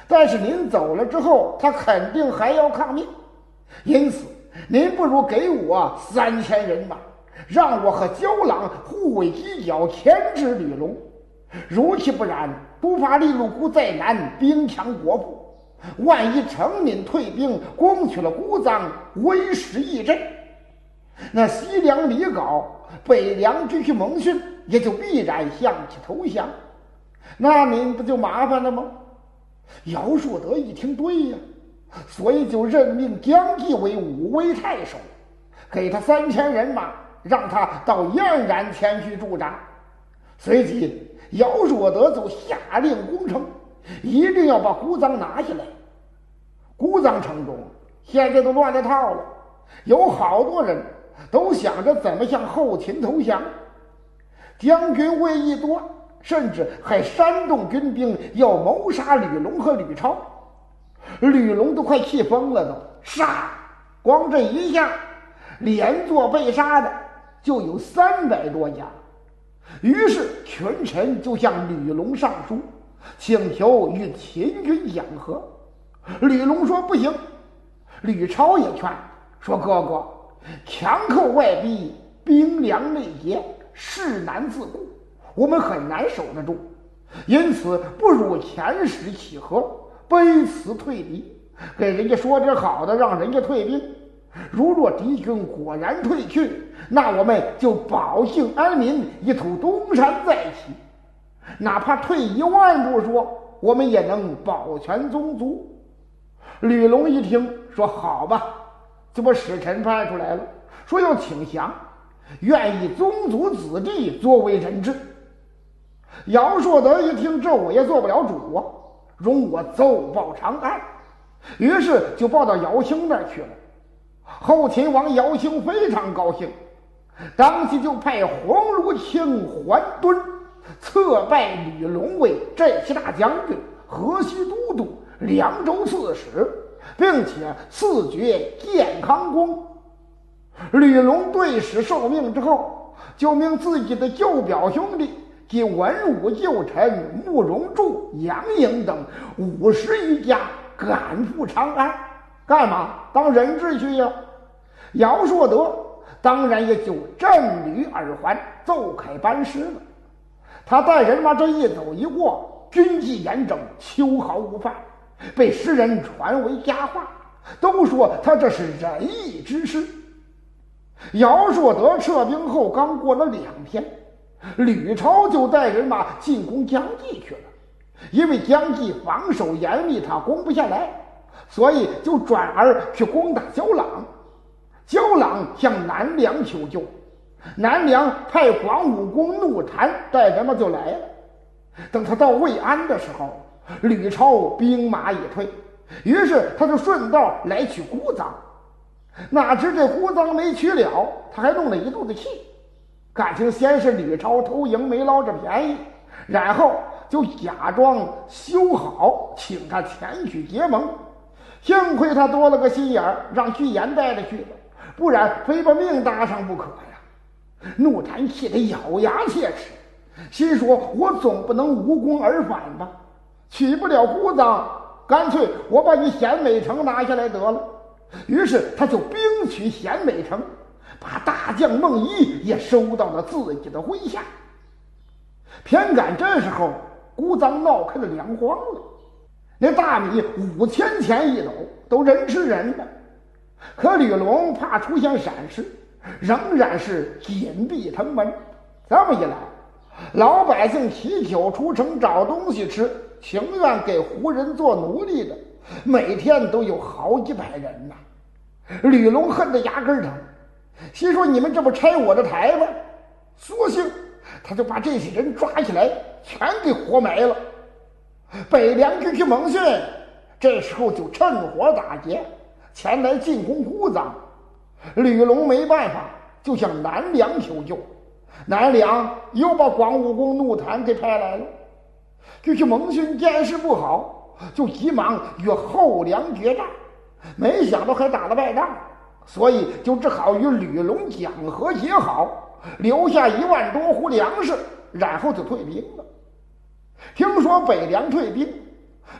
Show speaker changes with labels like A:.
A: 但是您走了之后，他肯定还要抗命，因此您不如给我3000人马，让我和焦朗互为犄角，牵制吕龙。如其不然，不怕利禄姑再难，兵强国富，万一程敏退兵，攻取了姑臧，威势一振，那西凉李杲、北凉这些蒙逊也就必然向其投降，那您不就麻烦了吗？姚硕德一听，对呀，所以就任命姜继为武威太守，给他3000人马，让他到燕然前去驻扎。随即姚硕德就下令攻城，一定要把姑臧拿下来。姑臧城中现在都乱了套了，有好多人都想着怎么向后秦投降，将军魏一多甚至还煽动军兵要谋杀吕龙和吕超。吕龙都快气疯了，都杀，光这一下连坐被杀的就有300多家。于是群臣就向吕龙上书，请求与秦军讲和。吕龙说不行，吕超也劝说，哥哥，强寇外逼，兵粮内竭，势难自固，我们很难守得住，因此不如遣使乞和，卑辞退敌，给人家说点好的，让人家退兵。如若敌军果然退去，那我们就保境安民，一吐东山再起，哪怕退1万步说，我们也能保全宗族。吕龙一听说好吧，就把使臣派出来了，说要请降，愿以宗族子弟作为人质。姚硕德一听，这我也做不了主啊，容我奏报长安。于是就报到姚兴那儿去了。后秦王姚兴非常高兴，当即就派黄如清、桓敦册拜吕龙为镇西大将军、河西都督、凉州刺史，并且赐爵建康公。吕龙对使受命之后，就命自己的旧表兄弟及文武旧臣慕容柱、杨颖等50余家赶赴长安，干嘛？当人质去呀！姚硕德当然也就振履耳环，奏凯班师了。他带人马这一走一过，军纪严整，秋毫无犯，被世人传为佳话，都说他这是仁义之师。姚硕德撤兵后，刚过了2天，吕超就带人马进攻姜济去了。因为姜济防守严密，他攻不下来，所以就转而去攻打焦朗。焦朗向南梁求救，南梁派广武公怒谭带人马就来了。等他到魏安的时候，吕超兵马已退，于是他就顺道来取姑臧。哪知这姑臧没取了，他还弄了一肚子气，感情先是吕超偷营没捞着便宜，然后就假装修好，请他前去结盟。幸亏他多了个心眼儿，让居延带着去了，不然非把命搭上不可呀。怒谭气得咬牙切齿，心说我总不能无功而返吧，取不了姑臧，干脆我把你咸美城拿下来得了。于是他就兵取咸美城，把大将孟仪也收到了自己的麾下。偏赶这时候姑臧闹开了粮荒了，那大米5000钱一斗，都人吃人的。可吕龙怕出现闪失，仍然是紧闭城门。这么一来，老百姓祈酒出城找东西吃，情愿给胡人做奴隶的，每天都有好几百人呐。吕龙恨得牙根疼，心说你们这不拆我的台吗？索性他就把这些人抓起来，全给活埋了。北凉这批蒙逊这时候就趁火打劫，前来进攻姑臧。吕龙没办法，就向南梁求救。南梁又把广武公怒谭给派来了。这些蒙逊见势不好，就急忙与后梁决战，没想到还打了败仗，所以就只好与吕龙讲和结好，留下1万多斛粮食，然后就退兵了。听说北凉退兵，